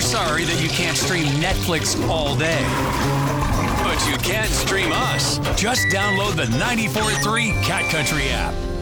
We're sorry that you can't stream Netflix all day. But you can stream us. Just download the 94.3 Cat Country app.